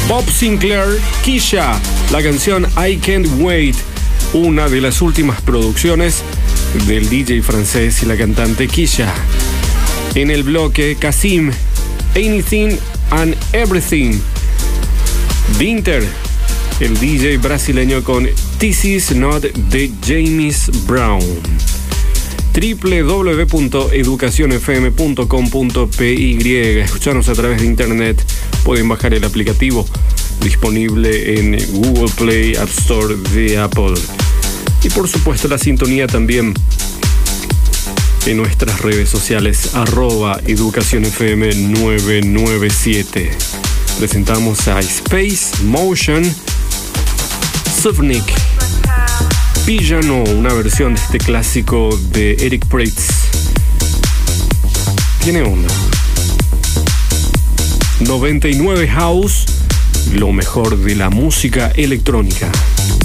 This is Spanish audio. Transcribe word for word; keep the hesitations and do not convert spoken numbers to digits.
Bob Sinclair, Kisha, la canción I Can't Wait, una de las últimas producciones del D J francés y la cantante Kisha. En el bloque, Kasim, Anything and Everything. Winter, el D J brasileño con This Is Not the James Brown. doble u doble u doble u punto educación f m punto com punto p y. Escucharnos a través de internet. Pueden bajar el aplicativo disponible en Google Play, App Store de Apple. Y por supuesto la sintonía también en nuestras redes sociales, arroba Educación F M nueve nueve siete. Presentamos a Space Motion, Suvnik, Piano, una versión de este clásico de Eric Prydz. Tiene onda. noventa y nueve House, lo mejor de la música electrónica.